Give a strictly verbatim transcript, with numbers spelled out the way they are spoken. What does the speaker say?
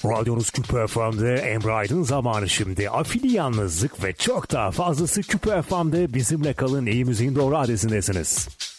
Radyonuz Küpe F M'de Emre Aydın zamanı şimdi. Afili yalnızlık ve çok daha fazlası Küpe F M'de bizimle kalın. İyi müziğin doğru adresindesiniz.